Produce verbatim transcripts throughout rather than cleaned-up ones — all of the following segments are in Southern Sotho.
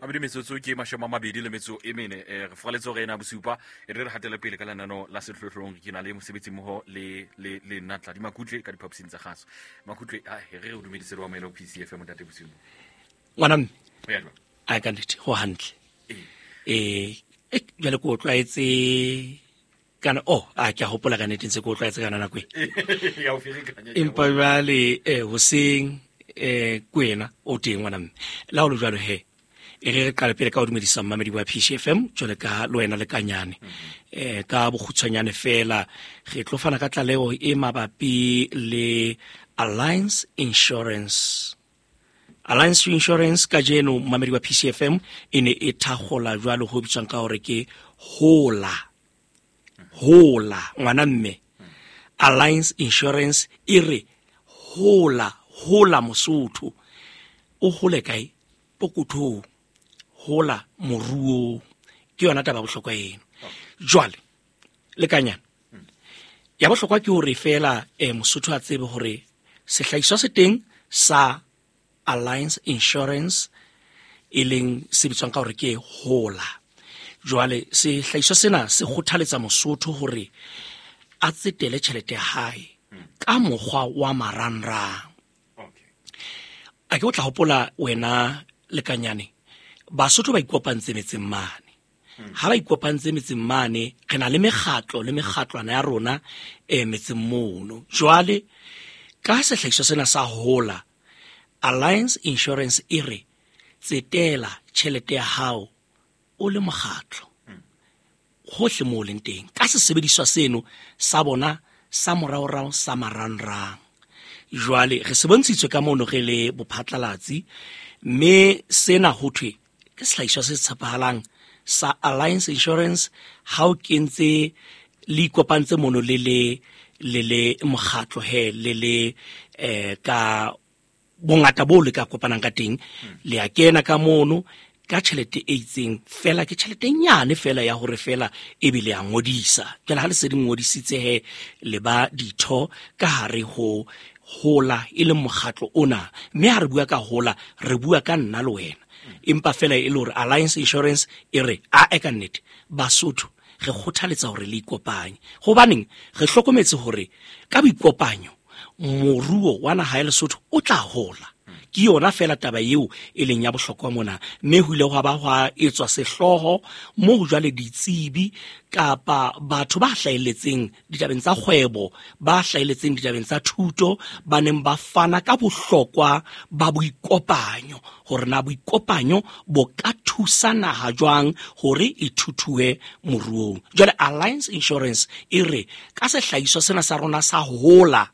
Abedi metsotso ke mashome a mabedi le metso e mene re fogaletso re ena bosupa e re re hatela pele ka lenano la sehlohlolong ke na le mosebetsi mmoho le le le Natla di Makutle ka diphaposing tsa kgaso Makutle a he re o dumedise re wa maelo P C F M tate bosiu ngwana ya tlo a ka ndithe ho hantle eh eh jale ko tlwaetse kana oh a ke hopola ka nete ntse ko tlwaetse kana na kwe ya o firikanya empa jale eh hoseng eh kwena o teng ngwana mme la o lo jalo he e re ka pele ka o dumedisa mmamedi wa P C F M jole ka lo wena le kanyane eh ka bogutshwanyane fela re tlofana ka tlaleo e mabapi le Alliance Insurance Alliance Insurance ka jeno mmamedi wa P C F M ene e thagola jwalo go bitsang ka hore ke hola hola ngwana mme Alliance Insurance ire hola hola mosotho o hole kae pokutho hola moruo ke yona taba bohlokwa eno jwale le kanyana ya bohlokwa ke hore fela eh mosotho a tsebe hore sehlahiswa se teng sa Alliance Insurance ileng se bitswang ka hore ke hola jwale sehlahiswa sena se kgothaletsa mosotho hore a tsetele tšhelete ya hae ka mokgwa wa maranrang a ke o tla hopola wena le kanyane Basotho ba ikopantse metseng mane ha ba ikopantse metseng mane re na le megatlo le megatlwana ya rona e metseng mono jwale ka sehlahiswa sena sa hola Alliance Insurance ire tsetela tšhelete ya hao o le mogatlo hohle mo leng teng ka se sebediswa seno sa bona sa moraorao sa maranrang jwale re se bontshitswe ka mono ge le bophatlalatsi me sena ho thwe ke sehlahiswa se tshepahalang sa Alliance Insurance ha o kentse le ikopantse mono le le le le mogatlo he le le eh ka bongata bo le ka kopanang ka teng le a kena ka mono ka tšhelete e itseng fela ke tšhelete nyane fela ya hore fela e bile a ngodisa ke la ha le se di ngodisitse he le ba ditho ka hare ho hola ile mogatlo ona mme ha re bua ka hola re bua ka nna le wena empa fela e le hore Alliance Insurance e re a eka nnete Basotho re kgothaletsa hore le ikopanye gobaneng re hlokometse hore ka boikopanyo moruo wa naha ya Lesotho o tla hola ke yona fela taba eo e leng ya bohlokwa mona mme ho ile ho ba hwa etswa sehloho mo ho jwale ditsebi kapa batho ba hlaeletseng ditabeng tsa kgwebo ba hlaeletseng ditabeng tsa thuto ba neng ba fana ka bohlokwa ba boikopanyo hore na boikopanyo bo ka thusa naha jwang hore e thuthuwe moruong jwale Alliance Insurance e re ka sehlahiswa sena sa rona sa hola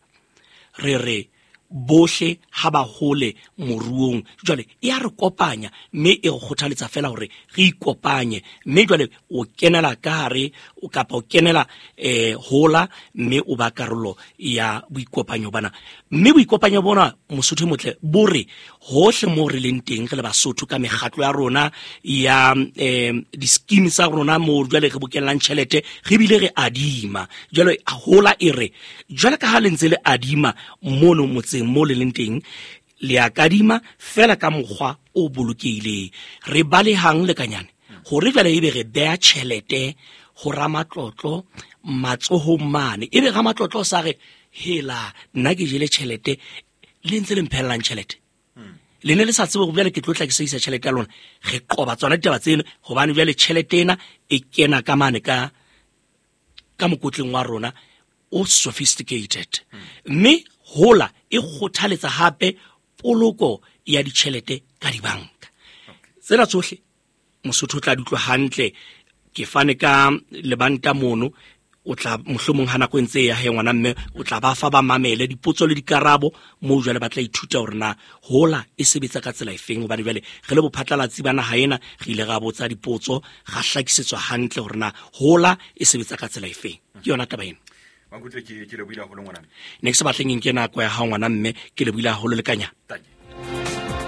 re re bohle ha ba hole moruong jwale e a re kopanya mme e go kgothaletsa fela hore re ikopanye mme jwale o kenela ka hare o kapa o kenela eh hola mme o ba karolo ya boikopanyo bana mme boikopanyo bona Mosotho motle bore hohle mo re leng teng re le Basotho ka megatlo ya rona ya eh di scheme tsa rona mo jwale re bokellang tšhelete re bile re adima jwale hola e re jwale ka ha le ntse le adima mono motseng mo le leng teng le akadima fela ka mokgwa o bolokile re balehang le kanyane hore jwale ebe re bea tšhelete ho ramatlotlo matsoho mane ebe ramatlotlo sa re hela nna ke jele tšhelete le ntse le mphellang tšhelete le ne le sa tsebe go bjale ke tlotla ke se isa tšhelete ya lona re qoba tsona ditaba tseno gobane bjale tšhelete ena e kena ka mane ka ka mokotleng wa rona o sophisticated mme hola e kgothaletsa hape poloko ya ditšhelete ka dibanka tsena tsohle Mosotho tla ditlo hantle ke fane ka lebanta mono o tla mohlomong hana go ntse ya he ngwana mme o tla ba fa ba mamele dipotso le dikarabo mo jwale ba tla ithuta hore na hola e sebetsa ka tsela efeng hobane jwale re le bophatlalatsi bana ha ena re ile ga botsa dipotso ga hlakisetswa hantle hore na hola e sebetsa ka tsela efeng ke yona taba ena Makutle ke ke le buila ho le ngwana next batleng ke nako ya ha ngwana mme ke le buila ho le lekanya